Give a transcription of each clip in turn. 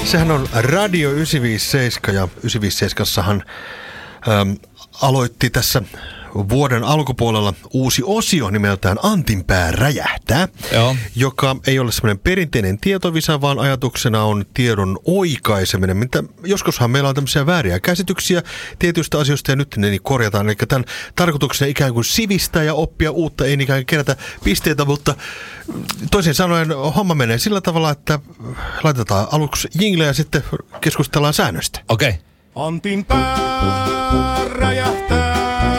Sehän on Radio 957 ja 957 aloitti tässä vuoden alkupuolella uusi osio nimeltään Antin pää räjähtää, joka ei ole semmoinen perinteinen tietovisa, vaan ajatuksena on tiedon oikaiseminen. Joskushan meillä on tämmöisiä vääriä käsityksiä tietyistä asioista ja nyt ne korjataan. Eli tämän tarkoituksena ikään kuin sivistää ja oppia uutta, ei ikään kuin kerätä pisteitä, mutta toisin sanoen homma menee sillä tavalla, että laitetaan aluksi jingle ja sitten keskustellaan säännöistä. Okei. Okay. Antin pää räjähtää.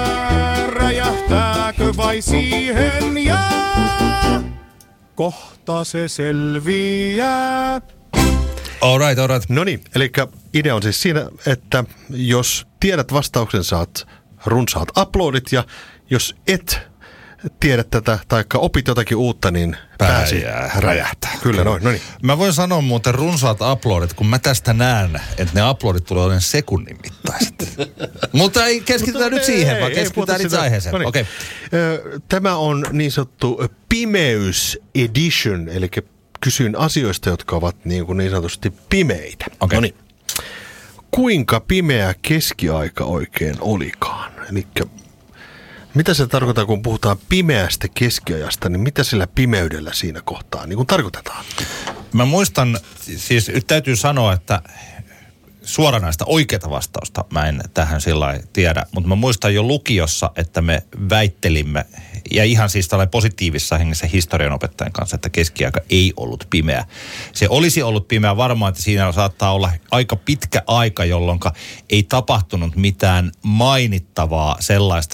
Räjähtääkö vai siihen jää? Kohta se selviää. All right. No niin, eli idea on siis siinä, että jos tiedät vastauksen, saat runsaat uploadit ja jos et tiedä tätä tai opit jotakin uutta, niin pääsi räjähtää. Kyllä, noin. Mä voin sanoa muuten runsaat uploadit, kun mä tästä näen, että ne uploadit tulee olemaan sekunnin mittaiset. Mutta ei keskitytä nyt siihen, vaan keskitytään itse aiheeseen. No niin. Okay. Tämä on niin sanottu pimeys edition, eli kysyn asioista, jotka ovat niin sanotusti pimeitä. Okay. No niin. Kuinka pimeä keskiaika oikein olikaan? Elikkä mitä se tarkoittaa, kun puhutaan pimeästä keskiajasta, niin mitä sillä pimeydellä siinä kohtaa niin kun tarkoitetaan? Mä muistan, siis nyt täytyy sanoa, että suoranaista oikeaa vastausta mä en tähän sillä lailla tiedä, mutta mä muistan jo lukiossa, että me väittelimme, ja ihan siis tällainen positiivisessa hengessä historianopettajan kanssa, että keskiaika ei ollut pimeä. Se olisi ollut pimeä varmaan, että siinä saattaa olla aika pitkä aika, jolloin ei tapahtunut mitään mainittavaa sellaista,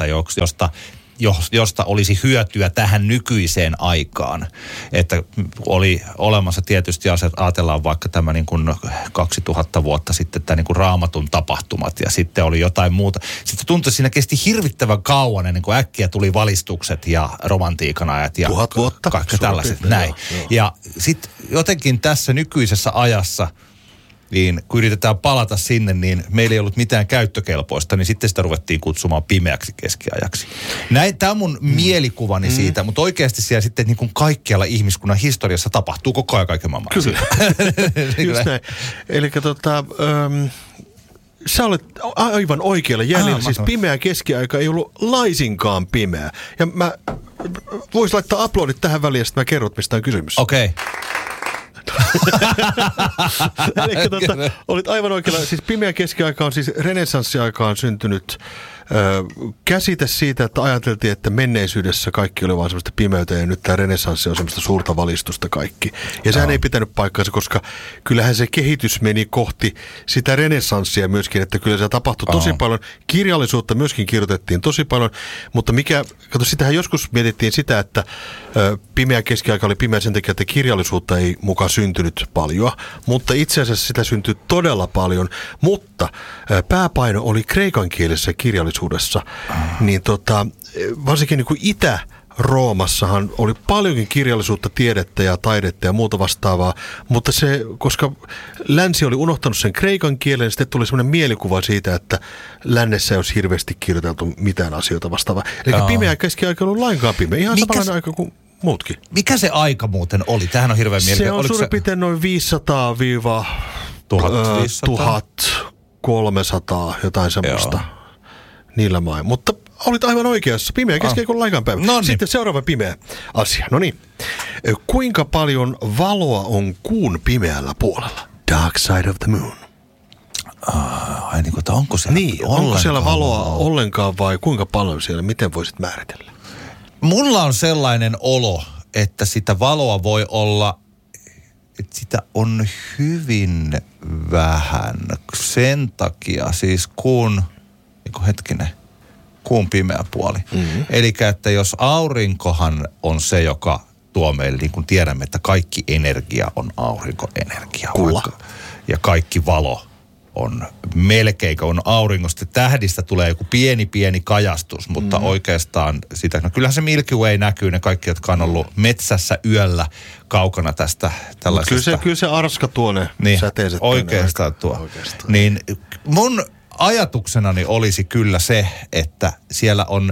josta olisi hyötyä tähän nykyiseen aikaan. Että oli olemassa tietysti, ajatellaan vaikka tämä niin kuin 2000 vuotta sitten tämä niin kuin Raamatun tapahtumat ja sitten oli jotain muuta. Sitten tuntui, että siinä kesti hirvittävän kauan ennen kuin äkkiä tuli valistukset ja romantiikan ajat ja 1000 vuotta. Kaikki tällaiset näin. Joo. Ja sitten jotenkin tässä nykyisessä ajassa, niin kun yritetään palata sinne, niin meillä ei ollut mitään käyttökelpoista, niin sitten sitä ruvettiin kutsumaan pimeäksi keskiajaksi. Tämä on mun mielikuvani siitä, mutta oikeasti siellä sitten niin kuin kaikkialla ihmiskunnan historiassa tapahtuu koko ajan kaiken maailman. Kyllä. Just näin. Eli sä olet aivan oikealla jäljellä. Siis pimeä keskiaika ei ollut laisinkaan pimeä. Ja mä vois laittaa uploadit tähän väliin, ja sitten mä kerrot, mistä on kysymys. Okei. Eli olit aivan oikealla. Siis pimeä keskiaika on siis renessanssiaikaan syntynyt käsite siitä, että ajateltiin, että menneisyydessä kaikki oli vaan semmoista pimeyttä ja nyt tämä renessanssi on semmoista suurta valistusta kaikki. Ja sehän ei pitänyt paikkaansa, koska kyllähän se kehitys meni kohti sitä renessanssia myöskin, että kyllä se tapahtui tosi paljon. Kirjallisuutta myöskin kirjoitettiin tosi paljon, mutta sitähän joskus mietittiin sitä, että pimeä keskiaika oli pimeä sen takia, että kirjallisuutta ei mukaan syntynyt paljon, mutta itse asiassa sitä syntyi todella paljon, mutta pääpaino oli kreikankielisessä kirjallisuudessa, niin varsinkin niin kuin Itä-Roomassahan oli paljonkin kirjallisuutta, tiedettä ja taidetta ja muuta vastaavaa, mutta koska länsi oli unohtanut sen kreikan kielen, niin sitten tuli semmoinen mielikuva siitä, että lännessä ei olisi hirveästi kirjoiteltu mitään asioita vastaavaa. Eli pimeä keskiaika ei ollut lainkaan pimeä, ihan samanlainen aika kuin muutkin. Mikä se aika muuten oli? Tämähän on hirveän mielenkiintoinen. Se on suurin piirtein noin 500-1300, jotain semmoista. Niillä main. Mutta olit aivan oikeassa. Pimeä keskiaika on lainkaan päivä. Noniin. Sitten seuraava pimeä asia. No niin. Kuinka paljon valoa on kuun pimeällä puolella? Dark side of the moon. Onko siellä onko siellä valoa ollenkaan vai kuinka paljon siellä? Miten voisit määritellä? Mulla on sellainen olo, että sitä valoa voi olla, että sitä on hyvin vähän. Sen takia siis kuun pimeä puoli. Mm-hmm. Eli että jos aurinkohan on se, joka tuo meille, niin kuin tiedämme, että kaikki energia on aurinkoenergia. Ja kaikki valo on melkein, kun on auringosta. Tähdistä tulee joku pieni kajastus, mutta oikeastaan sitä, kyllähän se Milky Way näkyy, ne kaikki, jotka on ollut metsässä yöllä kaukana tästä tällaisesta. Kyllä se arska tuo ne säteiset. Oikeastaan tuo. Niin mun ajatuksenani olisi kyllä se, että siellä on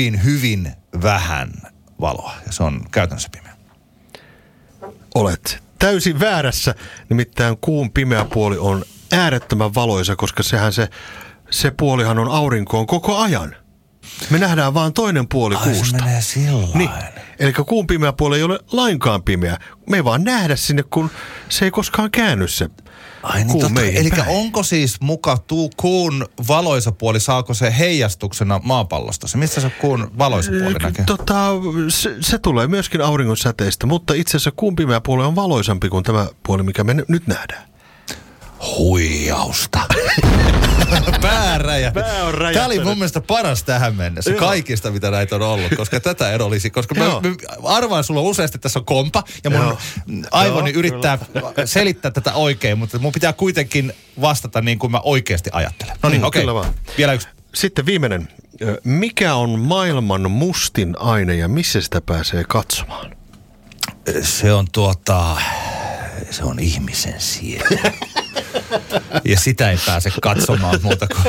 hyvin vähän valoa ja se on käytännössä pimeä. Olet täysin väärässä. Nimittäin kuun pimeä puoli on äärettömän valoisa, koska se puolihan on aurinkoon koko ajan. Me nähdään vaan toinen puoli kuusta. Se menee sillain. Niin. Eli kuun pimeä puoli ei ole lainkaan pimeä. Me ei vaan nähdä sinne, kun se ei koskaan käänny se kuun meihin Eli päin. onko siis muka kuun valoisa puoli, saako se heijastuksena maapallosta? Se mistä se kuun valoisa puoli näkyy? Se tulee myöskin auringon säteistä, mutta itse asiassa kuun pimeä puoli on valoisampi kuin tämä puoli, mikä me nyt nähdään. Huijausta. Pää on räjähtänyt. Tämä oli mun mielestä paras tähän mennessä. Joo. Kaikista, mitä näitä on ollut, koska tätä ero olisi. Koska mä arvaan sulla useasti, että tässä on kompa, ja mun aivoni yrittää selittää tätä oikein, mutta mun pitää kuitenkin vastata niin kuin mä oikeasti ajattelen. No niin, okei. Vielä yksi. Sitten viimeinen. Mikä on maailman mustin aine ja missä sitä pääsee katsomaan? Se on se on ihmisen sielu. Ja sitä ei pääse katsomaan muuta kuin...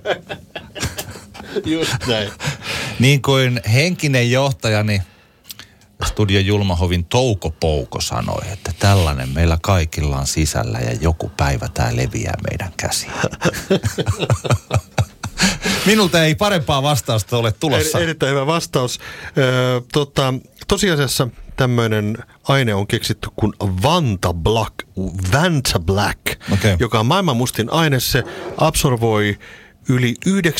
Just näin. Niin kuin henkinen johtajani Studio Julmahovin Touko Pouko sanoi, että tällainen meillä kaikilla on sisällä ja joku päivä tämä leviää meidän käsiin. Minulta ei parempaa vastausta ole tulossa. Erittäin hyvä vastaus. Tosiasiassa tämmöinen aine on keksitty kuin Vanta Black, joka on maailman mustin aine. Se absorboi yli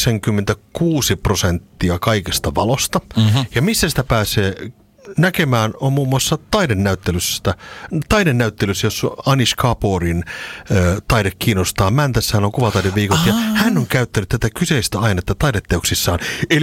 96% kaikesta valosta. Mm-hmm. Ja missä sitä pääsee näkemään on muun muassa taidenäyttelyssä, jos Anish Kaporin taide kiinnostaa. Mäntässähän on kuvataideviikot ja hän on käyttänyt tätä kyseistä ainetta taideteoksissaan. Eli